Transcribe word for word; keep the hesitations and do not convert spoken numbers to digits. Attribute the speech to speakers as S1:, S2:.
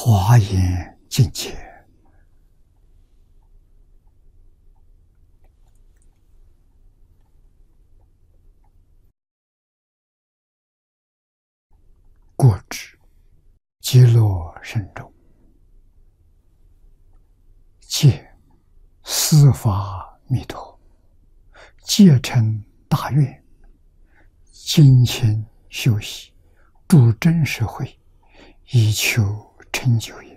S1: 华严境界。过之极乐深中，借四法弥陀，皆成大愿，精勤修习，助真实慧，以求成就也。